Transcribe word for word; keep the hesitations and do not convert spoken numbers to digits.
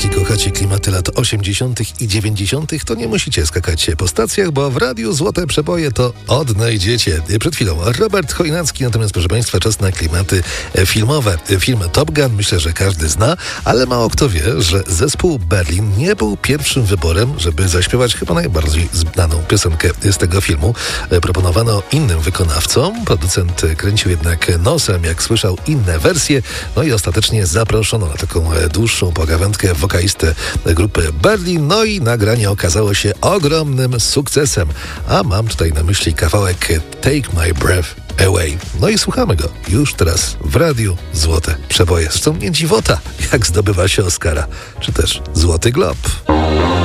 Jeśli kochacie klimaty lat osiemdziesiątych i dziewięćdziesiątych, to nie musicie skakać się po stacjach, bo w radiu Złote Przeboje to odnajdziecie. Przed chwilą Robert Chojnacki, natomiast proszę Państwa, czas na klimaty filmowe. Film Top Gun myślę, że każdy zna, ale mało kto wie, że zespół Berlin nie był pierwszym wyborem, żeby zaśpiewać chyba najbardziej znaną piosenkę z tego filmu. Proponowano innym wykonawcom, producent kręcił jednak nosem, jak słyszał inne wersje, no i ostatecznie zaproszono na taką dłuższą pogawędkę wokalistę grupy Berlin, no i nagranie okazało się ogromnym sukcesem. A mam tutaj na myśli kawałek Take My Breath Away. No i słuchamy go już teraz w radiu Złote Przeboje. Zresztą nie dziwota, jak zdobywa się Oscara, czy też Złoty Glob.